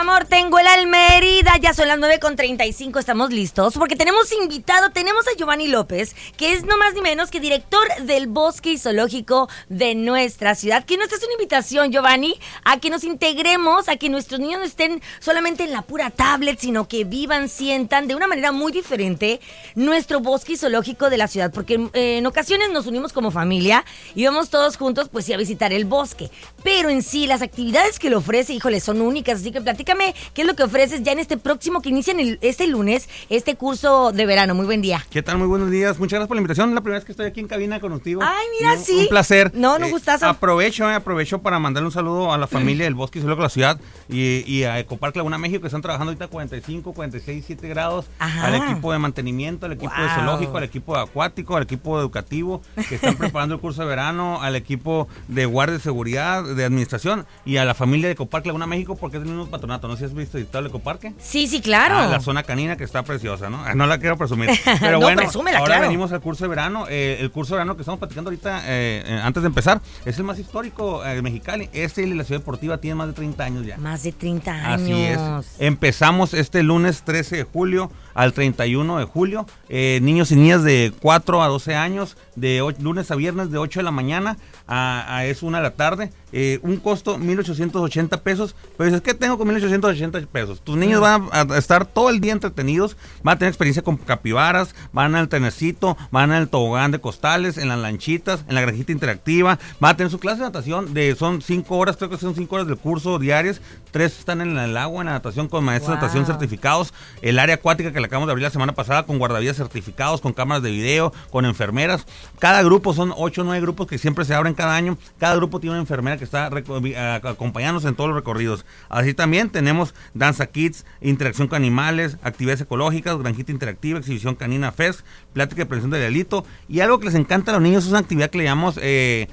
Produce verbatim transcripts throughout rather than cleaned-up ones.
Amor, tengo el alma herida, ya son las nueve con treinta y cinco, estamos listos porque tenemos invitado, tenemos a Giovanni López, que es no más ni menos que director del Bosque Zoológico de nuestra ciudad, que nos hace una invitación, Giovanni, a que nos integremos, a que nuestros niños no estén solamente en la pura tablet, sino que vivan, sientan de una manera muy diferente nuestro Bosque Zoológico de la ciudad, porque eh, en ocasiones nos unimos como familia y vamos todos juntos, pues sí, a visitar el bosque, pero en sí las actividades que le ofrece, híjole, son únicas, así que platícame qué es lo que ofreces ya en este próximo que inicia en el, este lunes, este curso de verano. Muy buen día. ¿Qué tal? Muy buenos días. Muchas gracias por la invitación. Es la primera vez que estoy aquí en cabina contigo. Ay, mira, un, sí. Un placer. No, no eh, gustazo. Aprovecho, eh, aprovecho para mandarle un saludo a la familia del Bosque Zoológico de la ciudad y, y a Ecoparque Laguna México, que están trabajando ahorita cuarenta y cinco, cuarenta y seis, siete grados. Ajá. Al equipo de mantenimiento, al equipo wow. de zoológico, al equipo de acuático, al equipo educativo, que están preparando el curso de verano, al equipo de guardia de seguridad, de administración y a la familia de Ecoparque Laguna México, porque es el mismo patronato. No sé si has visto el Ecoparque. Sí, sí, claro. Ah, la zona canina que está preciosa, ¿no? No la quiero presumir. Pero no, bueno, presúmela, ahora claro. venimos al curso de verano. Eh, el curso de verano que estamos platicando ahorita, eh, eh, antes de empezar, es el más histórico eh, de Mexicali. Este y la Ciudad Deportiva tiene más de treinta años ya. Más de treinta años. Así es. Empezamos este lunes trece de julio al treinta y uno de julio. Eh, niños y niñas de cuatro a doce años, de ocho, lunes a viernes, de ocho de la mañana a, a es una de la tarde. Eh, un costo mil ochocientos ochenta pesos. Pero dices, ¿qué tengo con mil ochocientos ochenta pesos? Tus niños van a, a estar todo el día entretenidos, van a tener experiencia con capibaras, van al trenecito, van al tobogán de costales, en las lanchitas, en la granjita interactiva, van a tener su clase de natación, de son cinco horas, creo que son cinco horas del curso diarios, tres están en el agua, en la natación con maestros wow. de natación certificados, el área acuática que la acabamos de abrir la semana pasada con guardavidas certificados, con cámaras de video, con enfermeras. Cada grupo son ocho o nueve grupos que siempre se abren cada año, cada grupo tiene una enfermera que está acompañándonos en todos los recorridos. Así también tenemos danza kids, interacción con animales, actividades ecológicas, granjita interactiva, exhibición canina fest, plática de prevención del delito y algo que les encanta a los niños es una actividad que le llamamos, eh,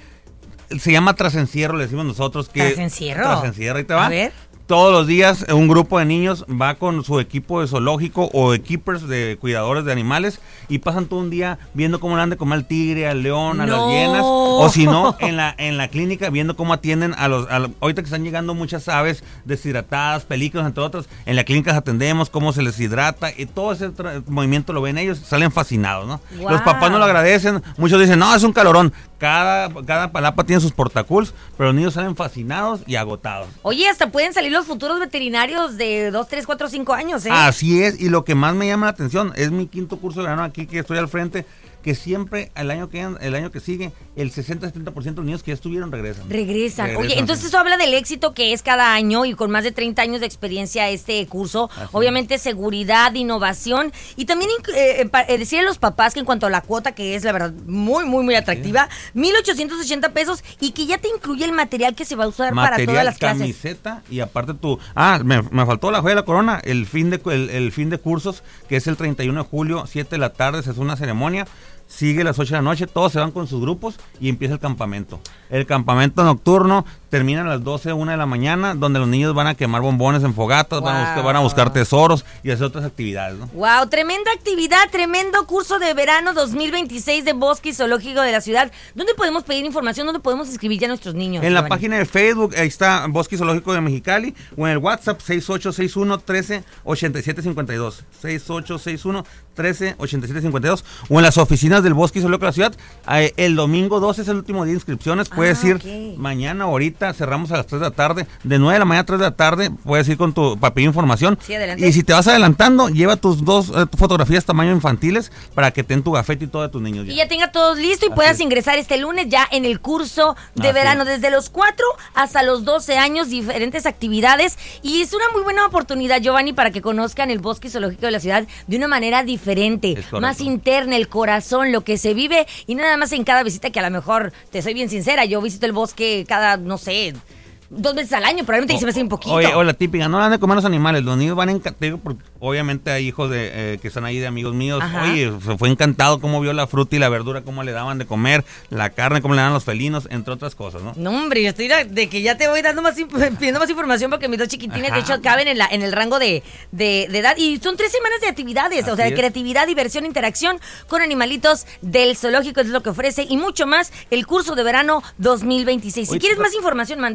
se llama trasencierro, le decimos nosotros. Que, ¿Trasencierro? Trasencierro, ahí te va. A ver. Todos los días un grupo de niños va con su equipo de zoológico o keepers de cuidadores de animales y pasan todo un día viendo cómo le dan de comer al tigre, al león, a no. las hienas, o si no, en la en la clínica viendo cómo atienden a los, a los... Ahorita que están llegando muchas aves deshidratadas, pelícanos, entre otros, en la clínica atendemos cómo se les hidrata y todo ese tra- movimiento lo ven ellos, salen fascinados, ¿no? Wow. Los papás no lo agradecen, muchos dicen, no, es un calorón. Cada, cada palapa tiene sus portacools, pero los niños salen fascinados y agotados. Oye, hasta pueden salir los futuros veterinarios de dos, tres, cuatro, cinco años, ¿eh? Así es, y lo que más me llama la atención es mi quinto curso de verano aquí que estoy al frente, que siempre el año que el año que sigue, el sesenta a setenta por ciento de los niños que ya estuvieron regresan. Regresan. regresan Oye, entonces sí. eso habla del éxito que es cada año y con más de treinta años de experiencia este curso. Así Obviamente es. seguridad, innovación y también eh, eh, decirle a los papás que en cuanto a la cuota, que es la verdad muy, muy, muy atractiva, mil ochocientos ochenta pesos y que ya te incluye el material que se va a usar material, para todas las clases. Camiseta y aparte tu... Ah, me, me faltó la joya de la corona, el fin de, el, el fin de cursos, que es el treinta y uno de julio, siete de la tarde, se hace una ceremonia. Sigue a las ocho de la noche, todos se van con sus grupos y empieza el campamento. El campamento nocturno termina a las doce, una de la mañana, donde los niños van a quemar bombones en fogatas, wow. van, a buscar, van a buscar tesoros y hacer otras actividades, ¿no? Wow, tremenda actividad, tremendo curso de verano dos mil veintiséis de Bosque Zoológico de la ciudad. ¿Dónde podemos pedir información? ¿Dónde podemos inscribir ya a nuestros niños? En la Giovanni? página de Facebook, ahí está Bosque Zoológico de Mexicali, o en el WhatsApp seis ocho seis uno, uno tres, ocho siete cinco dos, seis ocho seis uno, uno tres, ocho siete cinco dos, o en las oficinas del Bosque Zoológico de la ciudad. Eh, el domingo doce es el último día de inscripciones, puedes ah, ir okay. mañana, ahorita, cerramos a las tres de la tarde, de nueve de la mañana a tres de la tarde, puedes ir con tu para pedir información. Sí, adelante. Y si te vas adelantando, lleva tus dos eh, fotografías tamaño infantiles para que ten tu gafete y todo de tus niños. Ya. Y ya tenga todo listo y Así puedas es. ingresar este lunes ya en el curso de Así verano, es. desde los cuatro hasta los doce años, diferentes actividades. Y es una muy buena oportunidad, Giovanni, para que conozcan el Bosque Zoológico de la ciudad de una manera diferente, más interna, el corazón, lo que se vive y nada más en cada visita, que a lo mejor, te soy bien sincera, yo visito el bosque cada, no sé, dos veces al año, probablemente o, se me hace un poquito. Oye, o la típica, no dan de comer a los animales, los niños van en porque obviamente hay hijos de eh, que están ahí de amigos míos. Ajá. Oye, fue encantado cómo vio la fruta y la verdura, cómo le daban de comer, la carne, cómo le daban los felinos, entre otras cosas, ¿no? No, hombre, yo estoy de que ya te voy dando más pidiendo más información porque mis dos chiquitines, Ajá. de hecho, caben en la en el rango de, de, de edad y son tres semanas de actividades, Así o sea, de es. creatividad, diversión, interacción con animalitos del zoológico, es lo que ofrece y mucho más el curso de verano dos mil veintiséis. Si Oye, quieres más información, mande. Traemos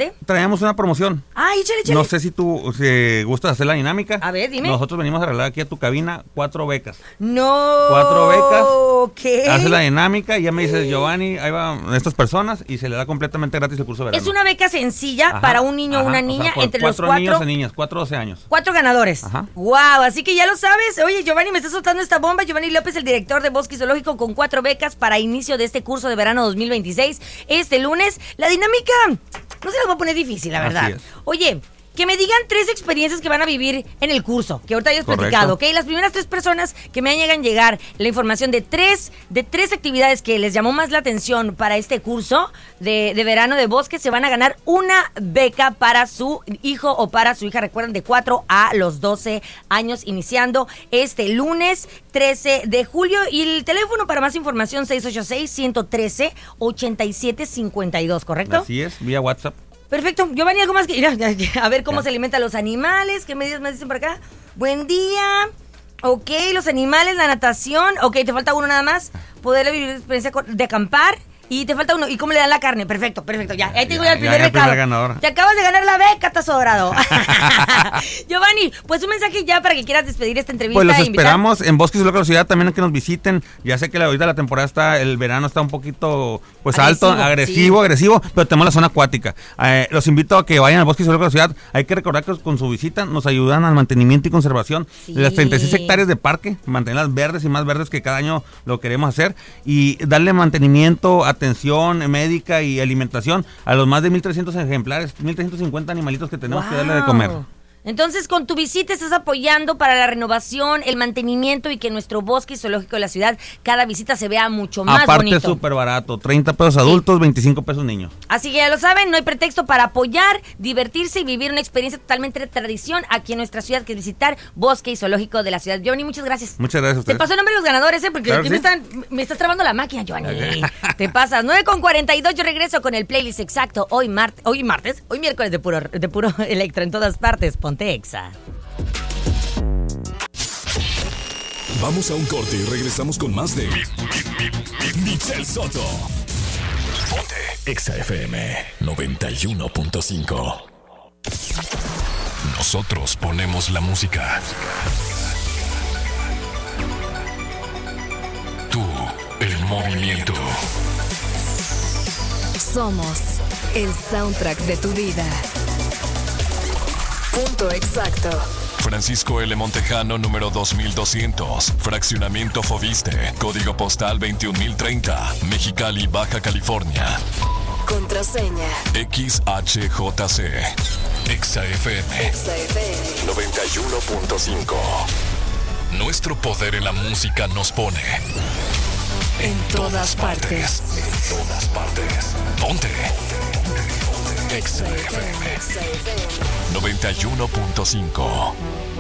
tenemos una promoción. Ay, échale, échale. No sé si tú si gustas hacer la dinámica. A ver, dime. Nosotros venimos a regalar aquí a tu cabina cuatro becas. No. Cuatro becas. Ok. Haces la dinámica y ya me dices, Giovanni, ahí van estas personas y se le da completamente gratis el curso de verano. Es una beca sencilla Ajá, para un niño o ajá, una o sea, niña por entre los cuatro cuatro. niños y niñas, cuatro a doce años. Cuatro ganadores. Ajá. Wow, así que ya lo sabes. Oye, Giovanni, me está soltando esta bomba. Giovanni López, el director de Bosque Zoológico, con cuatro becas para inicio de este curso de verano dos mil veintiséis. Este lunes, la dinámica no se las voy a poner difícil, la verdad. Así es. Oye, que me digan tres experiencias que van a vivir en el curso, que ahorita hayas platicado, ¿ok? Las primeras tres personas que me hagan llegar la información de tres, de tres actividades que les llamó más la atención para este curso de, de verano de Bosque, se van a ganar una beca para su hijo o para su hija, recuerden, de cuatro a los doce años, iniciando este lunes trece de julio. Y el teléfono para más información, seis ocho seis, uno uno tres, ocho siete cinco dos, ¿correcto? Así es, vía WhatsApp. Perfecto. Giovanni, ¿algo más que ir a, a ver cómo ya. se alimentan los animales? ¿Qué medidas me dicen por acá? Buen día. Ok, los animales, la natación. Ok, te falta uno nada más. Poder vivir la experiencia de acampar. Y te falta uno. ¿Y cómo le dan la carne? Perfecto, perfecto. Ya, ahí tengo ya, ya el primer ya, ya becado. El primer ganador. Te acabas de ganar la beca, Tazo Dorado. Giovanni, pues un mensaje ya para que quieras despedir esta entrevista. Pues los e invitar. esperamos en Bosque Zoológico de la Ciudad también, que nos visiten. Ya sé que la, ahorita la temporada está, el verano está un poquito pues Agresivo, alto, agresivo, sí. agresivo, pero tenemos la zona acuática. Eh, los invito a que vayan al Bosque Zoológico de la Ciudad. Hay que recordar que con su visita nos ayudan al mantenimiento y conservación Sí. de las treinta y seis hectáreas de parque, mantenerlas verdes y más verdes, que cada año lo queremos hacer, y darle mantenimiento, atención médica y alimentación a los más de mil trescientos ejemplares, mil trescientos cincuenta animalitos que tenemos Wow. que darle de comer. Entonces, con tu visita estás apoyando para la renovación, el mantenimiento y que nuestro bosque zoológico de la ciudad, cada visita se vea mucho más Aparte, bonito. súper barato, treinta pesos adultos, sí. veinticinco pesos niños. Así que ya lo saben, no hay pretexto para apoyar, divertirse y vivir una experiencia totalmente de tradición aquí en nuestra ciudad, que es visitar Bosque y Zoológico de la ciudad. Giovanni, muchas gracias. Muchas gracias a ustedes. Te pasó el nombre de los ganadores, ¿eh? Porque Claro aquí sí. me, están, me estás trabando la máquina, Giovanni. Te pasas. nueve con cuarenta y dos, yo regreso con el playlist exacto. Hoy, mart hoy martes, hoy miércoles de puro, de puro electro en todas partes. Ponte Exa. Vamos a un corte y regresamos con más de Michelle Soto. Ponte Exa F M noventa y uno punto cinco. Nosotros ponemos la música. Tú, el movimiento. Somos el soundtrack de tu vida. Punto exacto. Francisco L. Montejano, número dos mil doscientos. Fraccionamiento Foviste. Código postal veintiún mil treinta. Mexicali, Baja California. Contraseña. X H J C. Exa F M. Exa F M. noventa y uno punto cinco. Nuestro poder en la música nos pone en todas partes. En todas partes. Ponte. Exa F M noventa y uno punto cinco.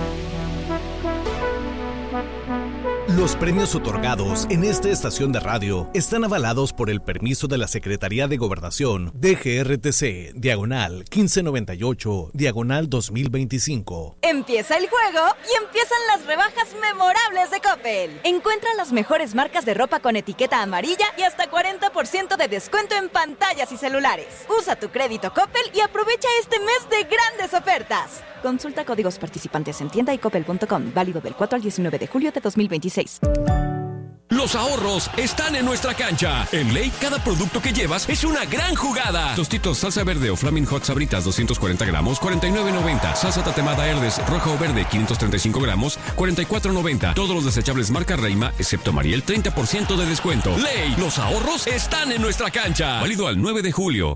Los premios otorgados en esta estación de radio están avalados por el permiso de la Secretaría de Gobernación D G R T C, diagonal quince noventa y ocho, diagonal dos mil veinticinco. Empieza el juego y empiezan las rebajas memorables de Coppel. Encuentra las mejores marcas de ropa con etiqueta amarilla y hasta cuarenta por ciento de descuento en pantallas y celulares. Usa tu crédito Coppel y aprovecha este mes de grandes ofertas. Consulta códigos participantes en tienda y coppel punto com. Válido del cuatro al diecinueve de julio de dos mil veintiséis. Los ahorros están en nuestra cancha. En Ley, cada producto que llevas es una gran jugada. Tostitos salsa verde o Flaming Hot Sabritas doscientos cuarenta gramos, cuarenta y nueve noventa. Salsa tatemada Herdes roja o verde quinientos treinta y cinco gramos, cuarenta y cuatro noventa. Todos los desechables marca Reima, excepto Mariel, treinta por ciento de descuento. Ley, los ahorros están en nuestra cancha. Válido al nueve de julio.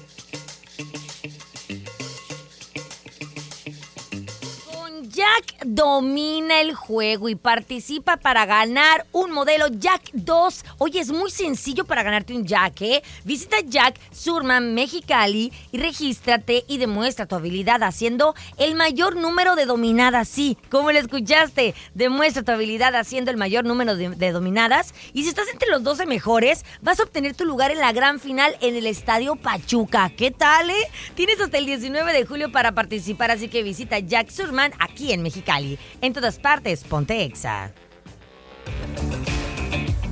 Jack domina el juego y participa para ganar un modelo Jack dos. Oye, es muy sencillo para ganarte un Jack, ¿eh? Visita Jack Surman Mexicali y regístrate y demuestra tu habilidad haciendo el mayor número de dominadas. Sí, como lo escuchaste, demuestra tu habilidad haciendo el mayor número de, de dominadas. Y si estás entre los doce mejores, vas a obtener tu lugar en la gran final en el Estadio Pachuca. ¿Qué tal, eh? Tienes hasta el diecinueve de julio para participar, así que visita Jack Surman aquí en Mexicali. En todas partes, ponte Exa. El de la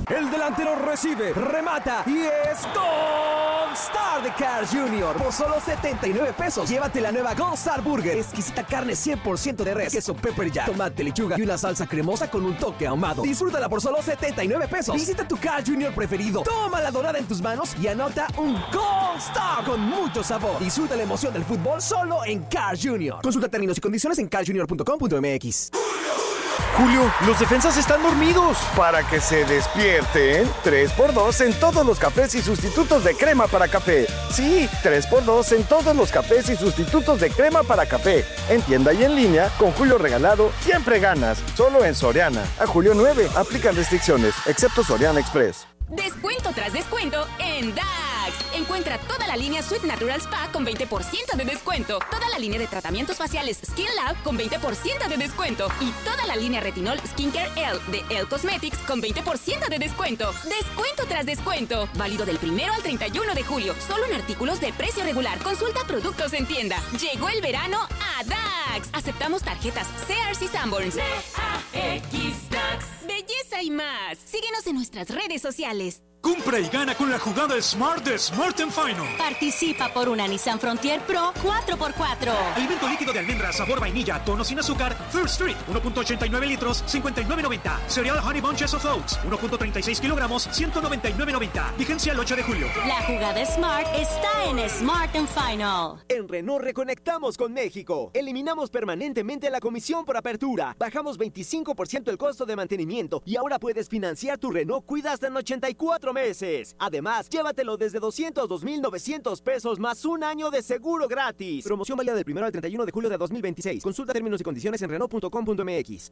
delantero recibe, remata y es Gold Star de Carl's junior Por solo setenta y nueve pesos, llévate la nueva Gold Star Burger. Exquisita carne cien por ciento de res, queso pepper jack, tomate, lechuga y una salsa cremosa con un toque ahumado. Disfrútala por solo setenta y nueve pesos. Visita tu Carl's junior preferido, toma la dorada en tus manos y anota un Gold Star con mucho sabor. Disfruta la emoción del fútbol solo en Carl's junior Consulta términos y condiciones en carl junior punto com punto m x. Julio, los defensas están dormidos. Para que se despierten, tres por dos en todos los cafés y sustitutos de crema para café. Sí, tres por dos en todos los cafés y sustitutos de crema para café. En tienda y en línea, con Julio regalado, siempre ganas. Solo en Soriana. A julio nueve, aplican restricciones, excepto Soriana Express. Descuento tras descuento en D A X. Encuentra toda la línea Sweet Natural Spa con veinte por ciento de descuento. Toda la línea de tratamientos faciales Skin Lab con veinte por ciento de descuento. Y toda la línea Retinol Skincare L de L Cosmetics con veinte por ciento de descuento. Descuento tras descuento. Válido del primero al treinta y uno de julio. Solo en artículos de precio regular. Consulta productos en tienda. Llegó el verano a D A X. Aceptamos tarjetas Sears y Sanborns. D A X D A X. Belleza y más. Síguenos en nuestras redes sociales. Compra y gana con la jugada Smart de Smart and Final. Participa por una Nissan Frontier Pro cuatro por cuatro. Alimento líquido de almendra, sabor vainilla, tono sin azúcar, First Street, uno punto ochenta y nueve litros, cincuenta y nueve noventa. Cereal Honey Bunches of Oats, uno punto treinta y seis kilogramos, ciento noventa y nueve noventa. Vigencia el ocho de julio. La jugada Smart está en Smart and Final. En Renault reconectamos con México. Eliminamos permanentemente la comisión por apertura. Bajamos veinticinco por ciento el costo de mantenimiento y ahora puedes financiar tu Renault Cuida hasta en ochenta y cuatro meses. Además, llévatelo desde doscientos dos mil novecientos pesos más un año de seguro gratis. Promoción válida del primero al treinta y uno de julio de dos mil veintiséis. Consulta términos y condiciones en renault punto com punto m x.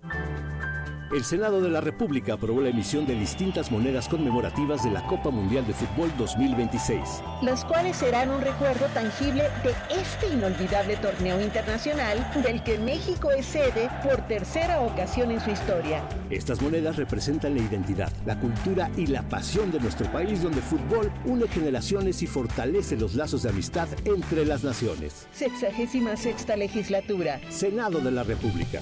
El Senado de la República aprobó la emisión de distintas monedas conmemorativas de la Copa Mundial de Fútbol dos mil veintiséis. Las cuales serán un recuerdo tangible de este inolvidable torneo internacional del que México es sede por tercera ocasión en su historia. Estas monedas representan la identidad, la cultura y la pasión de nuestro país, donde el fútbol une generaciones y fortalece los lazos de amistad entre las naciones. Sexagésima sexta legislatura. Senado de la República.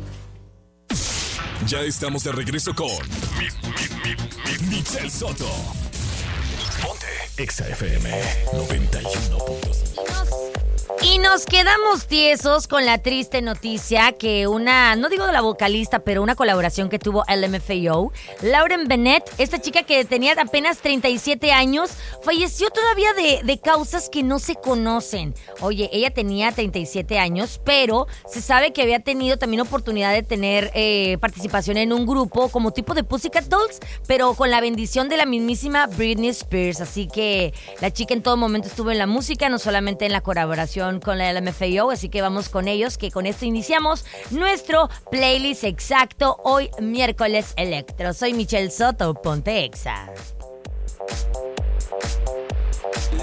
Ya estamos de regreso con mi, mi, mi, mi, Michelle Soto. Ponte Exa F M noventa y uno punto cinco. Y nos quedamos tiesos con la triste noticia que una, no digo de la vocalista, pero una colaboración que tuvo L M F A O, Lauren Bennett, esta chica que tenía apenas treinta y siete años, falleció todavía de, de causas que no se conocen. Oye, ella tenía treinta y siete años, pero se sabe que había tenido también oportunidad de tener eh, participación en un grupo como tipo de Pussycat Dolls, pero con la bendición de la mismísima Britney Spears. Así que la chica en todo momento estuvo en la música, no solamente en la colaboración con la L M F A O, así que vamos con ellos, que con esto iniciamos nuestro playlist exacto hoy miércoles electro. Soy Michelle Soto, ponte Exa. Yeah.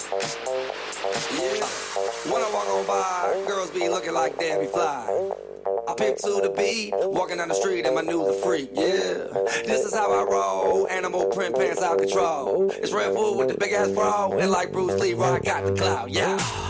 Yeah. When I walk on by, girls be looking like Debbie Fly. I pimp to the beat, walking down the street and my new the freak, yeah. This is how I roll, animal print pants out control. It's Red Bull with the big ass bra, and like Bruce Lee, I got the clout, yeah.